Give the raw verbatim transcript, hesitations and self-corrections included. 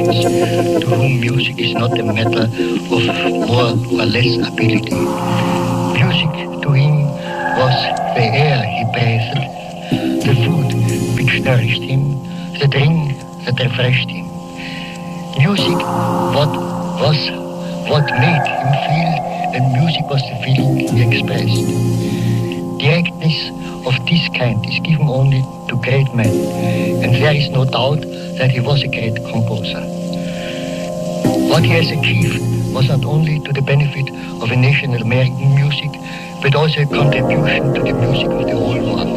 Americans, to whom music is not a matter of more or less ability. Music to him was the air he breathed, the food which nourished him, the drink that refreshed him. Music what was what made him feel, and music was the feeling he expressed. Directness of this kind is given only to great men, and there is no doubt that he was a great composer. What he has achieved was not only to the benefit of a national American music, but also a contribution to the music of the whole world.